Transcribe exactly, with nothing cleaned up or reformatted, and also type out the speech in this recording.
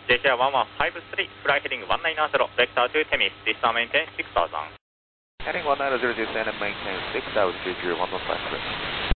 ジェイケーワンワンファイブスリー、フライヘディングワンナインゼロ、ベクタートゥテミス、ディスターメインテンシックスタウザン。 Heading one nine zero, descend and maintain six altitude zero one one five three.